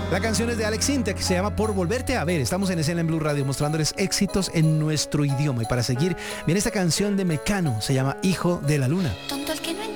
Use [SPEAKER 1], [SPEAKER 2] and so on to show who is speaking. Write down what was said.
[SPEAKER 1] La canción es de Alex Sintek, se llama Por Volverte a Ver. Estamos en Escena en Blue Radio mostrándoles éxitos en nuestro idioma. Y para seguir, viene esta canción de Mecano, se llama Hijo de la Luna.
[SPEAKER 2] Tonto el que no